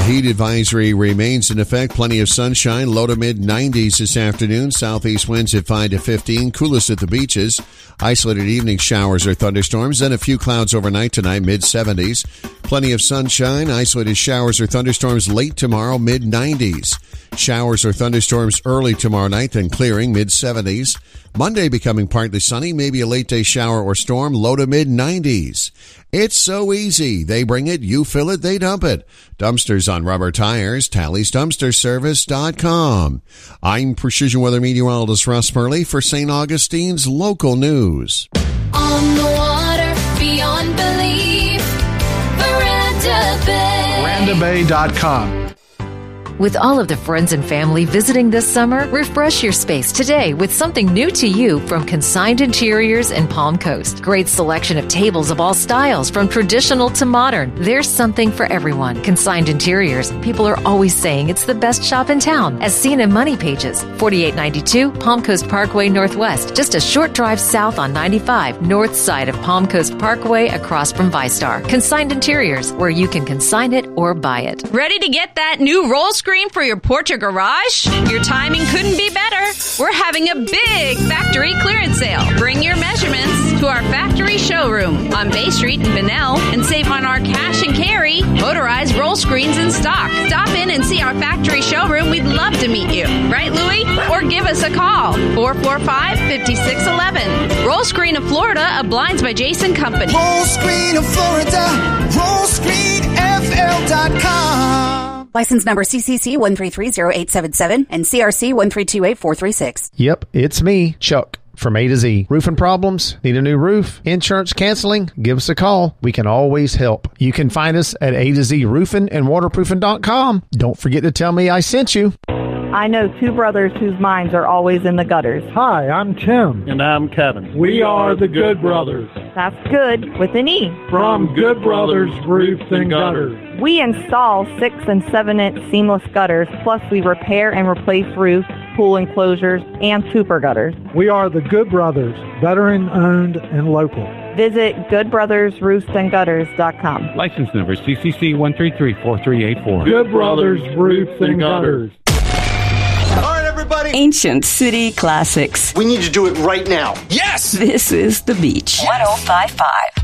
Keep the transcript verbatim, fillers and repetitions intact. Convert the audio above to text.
heat advisory remains in effect. Plenty of sunshine. Low to mid nineties this afternoon. Southeast winds at five to fifteen. Coolest at the beaches. Isolated evening showers or thunderstorms. Then a few clouds overnight tonight. Mid seventies. Plenty of sunshine. Isolated showers or thunderstorms late tomorrow. Mid nineties. Showers or thunderstorms early tomorrow night. Then clearing. Mid seventies. Monday becoming partly sunny. Maybe a late day shower or storm. Low to mid nineties. It's so easy. They bring it, you fill it, they dump it. Dumpsters on rubber tires, Tally's Dumpster Service dot com. I'm Precision Weather Meteorologist Russ Murley for Saint Augustine's Local News. On the water, beyond belief, Veranda Bay. Veranda Bay dot com. With all of the friends and family visiting this summer, refresh your space today with something new to you from Consigned Interiors in Palm Coast. Great selection of tables of all styles, from traditional to modern. There's something for everyone. Consigned Interiors. People are always saying it's the best shop in town, as seen in Money Pages. forty-eight ninety-two Palm Coast Parkway Northwest, just a short drive south on ninety-five, north side of Palm Coast Parkway across from ViStar. Consigned Interiors, where you can consign it or buy it. Ready to get that new roll screen for your porch or garage? Your timing couldn't be better. We're having a big factory clearance sale. Bring your measurements to our factory showroom on Bay Street in Bunnell and save on our cash and carry motorized roll screens in stock. Stop in and see our factory showroom. We'd love to meet you. Right, Louie? Or give us a call. four four five, five six one one. Roll Screen of Florida, a Blinds by Jason company. Roll Screen of Florida. roll screen f l dot com. License number C C C one three three zero eight seven seven and C R C one three two eight four three six. Yep, it's me, Chuck, from A to Z. Roofing problems? Need a new roof? Insurance canceling? Give us a call. We can always help. You can find us at A to Z roofing and waterproofing dot com. Don't forget to tell me I sent you. I know two brothers whose minds are always in the gutters. Hi, I'm Tim. And I'm Kevin. We are the Good Brothers. That's good with an E. From Good Brothers Roofs and Gutters. We install six and seven inch seamless gutters, plus we repair and replace roofs, pool enclosures, and super gutters. We are the Good Brothers, veteran owned and local. Visit good brothers roofs and gutters dot com. License number C C C one three three four three eight four. Good Brothers Roofs and Gutters. All right, everybody. Ancient City Classics. We need to do it right now. Yes! This is The Beach. one oh five point five.